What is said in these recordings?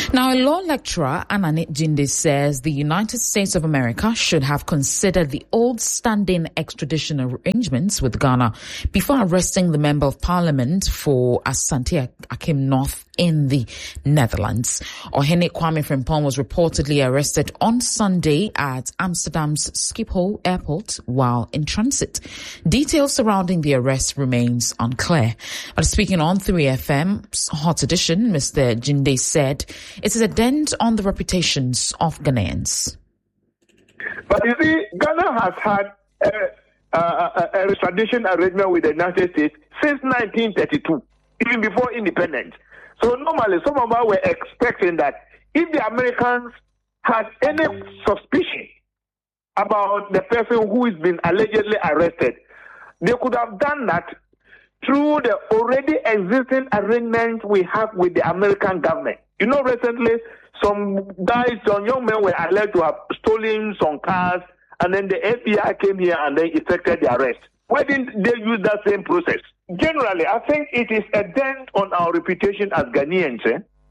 Now, a law lecturer, Anani Jinde, says the United States of America should have considered the old standing extradition arrangements with Ghana before arresting the Member of Parliament for Asante Akim North in the Netherlands. Ohene Kwame Frimpong was reportedly arrested on Sunday at Amsterdam's Schiphol Airport while in transit. Details surrounding the arrest remains unclear. But speaking on 3FM's Hot Edition, Mr. Jinde said it is a dent on the reputations of Ghanaians. But you see, Ghana has had a extradition arrangement with the United States since 1932, even before independence. So normally, some of us were expecting that if the Americans had any suspicion about the person who has been allegedly arrested, they could have done that through the already existing arrangement we have with the American government. You know, recently, some young men were alleged to have stolen some cars, and then the FBI came here and then effected the arrest. Why didn't they use that same process? Generally, I think it is a dent on our reputation as Ghanaians.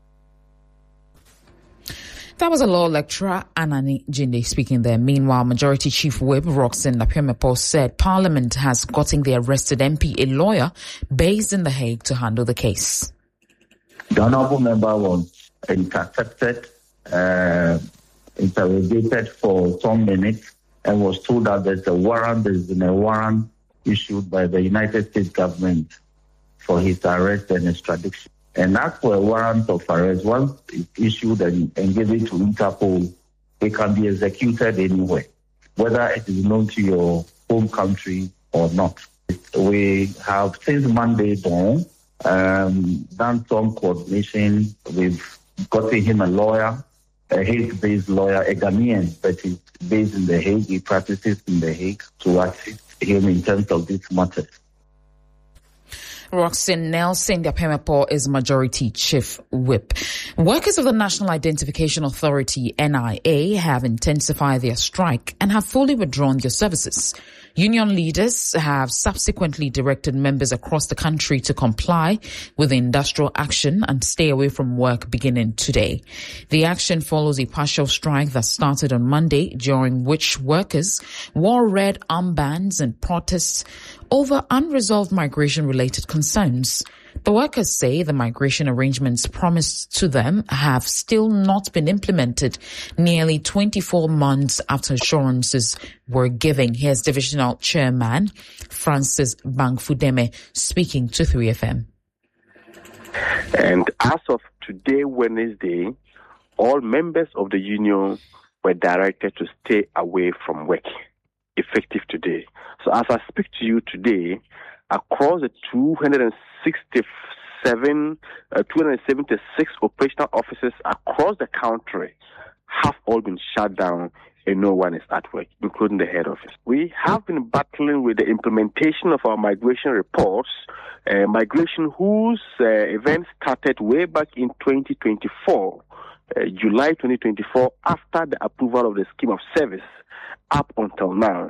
That was a law lecturer, Anani Jinde, speaking there. Meanwhile, Majority Chief Whip Roxanne Lapierre-Mappo said Parliament has gotten the arrested MP a lawyer based in The Hague to handle the case. The honourable member was intercepted, interrogated for some minutes, and was told that there's been a warrant issued by the United States government for his arrest and extradition. And as for a warrant of arrest, once it's issued and given to Interpol, it can be executed anywhere, whether it is known to your home country or not. We have since Monday dawn done some coordination. We've gotten him a lawyer, a Hague-based lawyer, a Ghanaian that is based in The Hague. He practices in The Hague to assist him in terms of this matter. Roxanne Nelson Lapierre-Mappo is Majority Chief Whip. Workers of the National Identification Authority, NIA, have intensified their strike and have fully withdrawn their services. Union leaders have subsequently directed members across the country to comply with the industrial action and stay away from work beginning today. The action follows a partial strike that started on Monday, during which workers wore red armbands and protests over unresolved migration-related concerns. The workers say the migration arrangements promised to them have still not been implemented nearly 24 months after assurances were given. Here's Divisional Chairman Francis Bangfudeme speaking to 3FM. And as of today, Wednesday, all members of the union were directed to stay away from work, effective today. So as I speak to you today, across the 276 operational offices across the country have all been shut down and no one is at work, including the head office. We have been battling with the implementation of our migration reports, migration whose event started way back in 2024, July 2024, after the approval of the scheme of service up until now.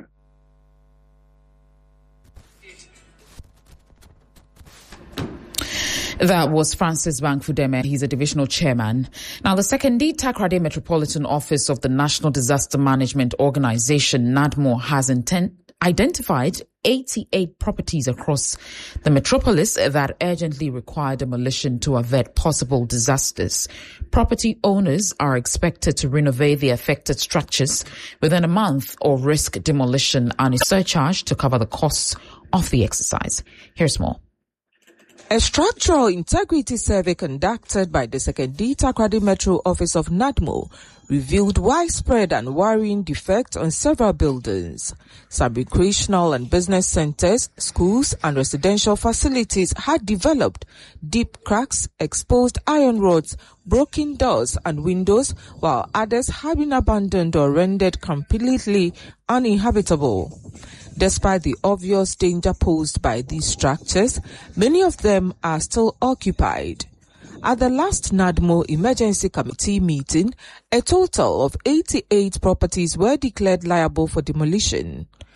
That was Francis Bangfudeme. He's a divisional chairman. Now, the Sekondi Takoradi Metropolitan Office of the National Disaster Management Organization, NADMO, has identified 88 properties across the metropolis that urgently require demolition to avert possible disasters. Property owners are expected to renovate the affected structures within a month or risk demolition and a surcharge to cover the costs of the exercise. Here's more. A structural integrity survey conducted by the Sekondi Takoradi Metro Office of NADMO revealed widespread and worrying defects on several buildings. Some recreational and business centers, schools and residential facilities had developed deep cracks, exposed iron rods, broken doors and windows, while others had been abandoned or rendered completely uninhabitable. Despite the obvious danger posed by these structures, many of them are still occupied. At the last NADMO Emergency Committee meeting, a total of 88 properties were declared liable for demolition.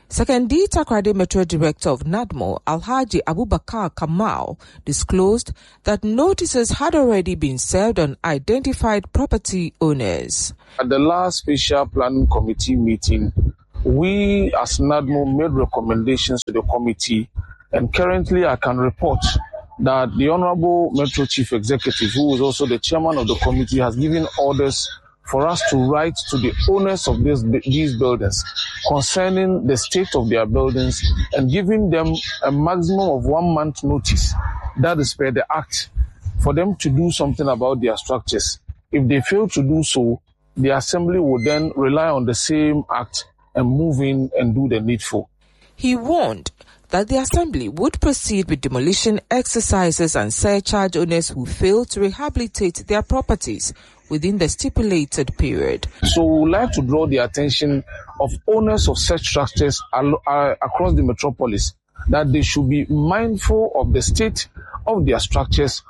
Sekondi Takoradi Metro Director of NADMO, Alhaji Abubakar Kamal, disclosed that notices had already been served on identified property owners. At the last Special Planning Committee meeting, we as NADMO made recommendations to the committee, and currently I can report that the Honorable Metro Chief Executive, who is also the chairman of the committee, has given orders for us to write to the owners of these buildings concerning the state of their buildings and giving them a maximum of 1 month notice. That is per the Act, for them to do something about their structures. If they fail to do so, the Assembly will then rely on the same Act and move in and do the needful. He warned that the Assembly would proceed with demolition exercises and surcharge owners who fail to rehabilitate their properties within the stipulated period. So we would like to draw the attention of owners of such structures across the metropolis that they should be mindful of the state of their structures.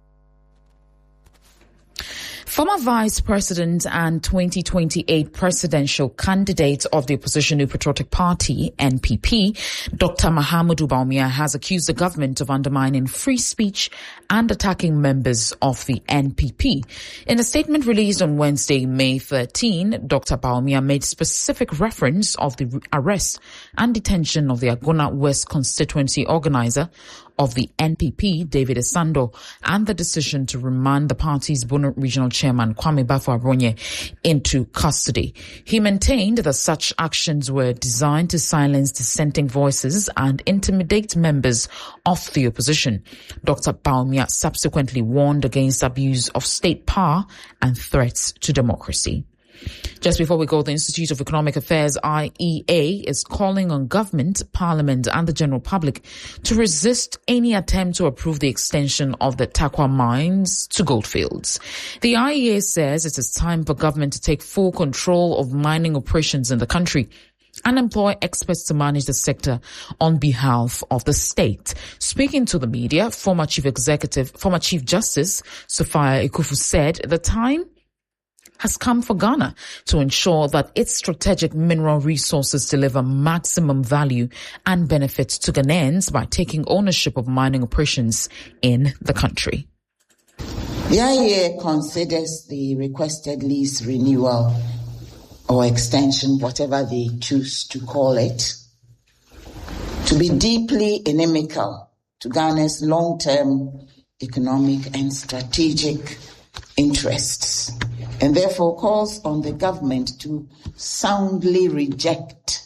Former Vice President and 2028 presidential candidate of the opposition New Patriotic Party, NPP, Dr. Mahamudu Bawumia, has accused the government of undermining free speech and attacking members of the NPP. In a statement released on Wednesday, May 13, Dr. Bawumia made specific reference of the arrest and detention of the Agona West constituency organizer of the NPP, David Esando, and the decision to remand the party's Bono Regional Chairman, Kwame Bafo-Abronye, into custody. He maintained that such actions were designed to silence dissenting voices and intimidate members of the opposition. Dr. Bawumia subsequently warned against abuse of state power and threats to democracy. Just before we go, the Institute of Economic Affairs, IEA, is calling on government, parliament and the general public to resist any attempt to approve the extension of the Tarkwa mines to goldfields. The IEA says it is time for government to take full control of mining operations in the country and employ experts to manage the sector on behalf of the state. Speaking to the media, former Chief Justice Sophia Ekufu said the time has come for Ghana to ensure that its strategic mineral resources deliver maximum value and benefits to Ghanaians by taking ownership of mining operations in the country. The IEA considers the requested lease renewal or extension, whatever they choose to call it, to be deeply inimical to Ghana's long-term economic and strategic interests, and therefore calls on the government to soundly reject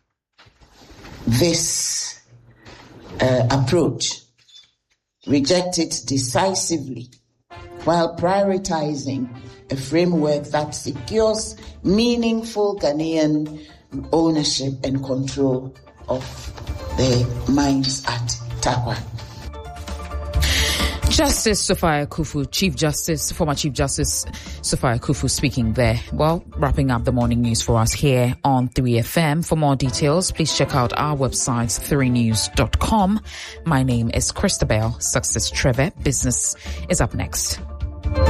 this approach, reject it decisively, while prioritizing a framework that secures meaningful Ghanaian ownership and control of the mines at Tarkwa. Justice Sophia Ekufu, former Chief Justice Sophia Ekufu speaking there. Well, wrapping up the morning news for us here on 3FM. For more details, please check out our website, 3news.com. My name is Christabel Success Trevor. Business is up next.